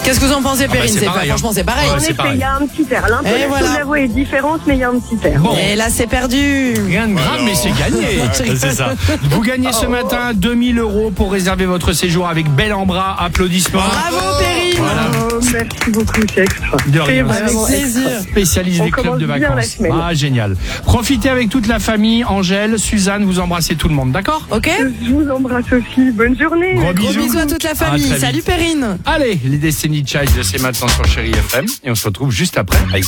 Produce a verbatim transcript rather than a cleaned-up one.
Qu'est-ce que vous en pensez, Ah bah, Perrine? c'est C'est pas, pareil, hein. franchement, c'est pareil. Ouais, En c'est effet, pareil. il y a un petit air. L'intonation voilà. de la voix est différente, mais il y a un petit air. Bon. Et là, c'est perdu. Rien de grave, mais c'est gagné. C'est ça. Vous gagnez ce matin deux mille euros pour réserver votre séjour avec Bel en Bras. Applaudissements. Bravo, Perrine. Voilà. Oh, merci beaucoup, c'est extra. De rien. C'est vraiment Avec plaisir. extra. Spécialiste On des clubs commence de bien la vacances. semaine. Ah, génial. Profitez avec toute la famille. Angèle, Suzanne, vous embrassez tout le monde, d'accord? Ok. Je vous embrasse aussi. Bonne journée. Gros Gros bisous. bisous à toute la À famille. très vite. Salut, Perrine. Allez, les Destiny Child, c'est maintenant sur Chérie F M. Et on se retrouve juste après avec